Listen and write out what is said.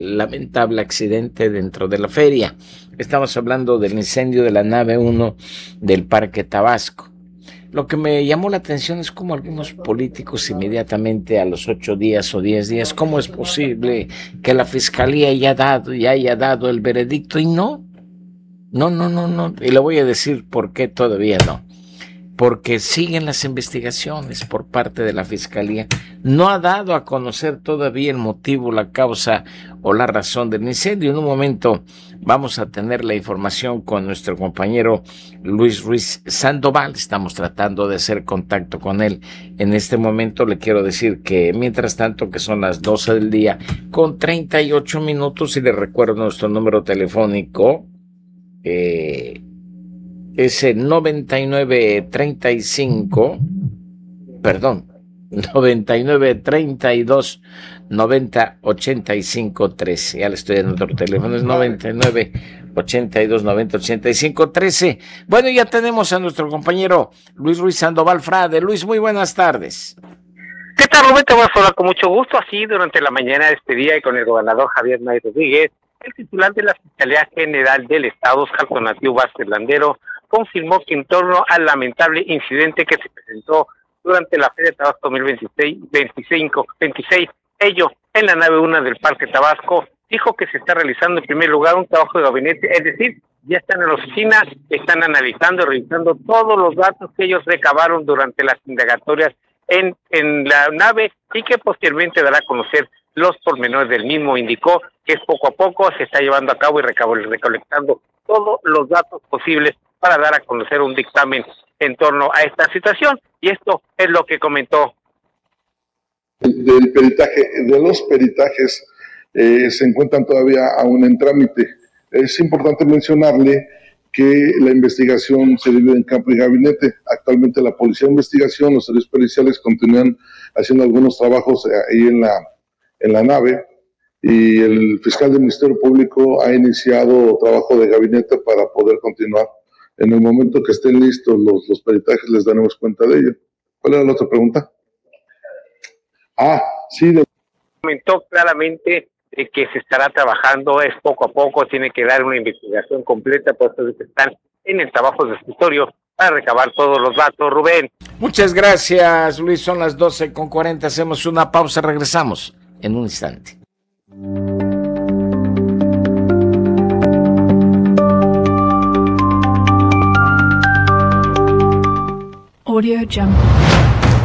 lamentable accidente dentro de la feria. Estamos hablando del incendio de la nave 1 del Parque Tabasco. Lo que me llamó la atención es cómo algunos políticos inmediatamente a los 8 días o 10 días, ¿cómo es posible que la fiscalía ya haya dado el veredicto? Y no. Y le voy a decir por qué todavía no. Porque siguen las investigaciones por parte de la Fiscalía. No ha dado a conocer todavía el motivo, la causa o la razón del incendio. En un momento vamos a tener la información con nuestro compañero Luis Ruiz Sandoval. Estamos tratando de hacer contacto con él. En este momento le quiero decir que mientras tanto, que son las 12 del día con 38 minutos, y le recuerdo nuestro número telefónico, es el 9932 90 13. Ya le estoy dando otro teléfono, es 99 82 90 85 13. Bueno, ya tenemos a nuestro compañero Luis Ruiz Sandoval Frade. Luis, muy buenas tardes. ¿Qué tal, Rubén? Te voy a hablar con mucho gusto. Así, durante la mañana de este día, y con el gobernador Javier May Rodríguez, el titular de la Fiscalía General del Estado, Oscar Tonatiu Vázquez Landero, confirmó que en torno al lamentable incidente que se presentó durante la Feria de Tabasco 2026, ello en la nave 1 del Parque Tabasco, dijo que se está realizando en primer lugar un trabajo de gabinete, es decir, ya están en la oficina, están analizando, revisando todos los datos que ellos recabaron durante las indagatorias en la nave, y que posteriormente dará a conocer los pormenores del mismo. Indicó que poco a poco se está llevando a cabo y recolectando todos los datos posibles para dar a conocer un dictamen en torno a esta situación, y esto es lo que comentó. Del peritaje, de los peritajes se encuentran todavía aún en trámite. Es importante mencionarle que la investigación se divide en campo y gabinete. Actualmente la Policía de Investigación, los servicios periciales continúan haciendo algunos trabajos ahí en la nave, y el fiscal del Ministerio Público ha iniciado trabajo de gabinete para poder continuar. En el momento que estén listos los peritajes, les daremos cuenta de ello. ¿Cuál era la otra pregunta? Sí. Comentó claramente que se estará trabajando, es poco a poco, tiene que dar una investigación completa, por eso están en el trabajo de escritorio para recabar todos los datos. Rubén. Muchas gracias, Luis. Son las 12:40, hacemos una pausa, regresamos en un instante. Audio Jungle.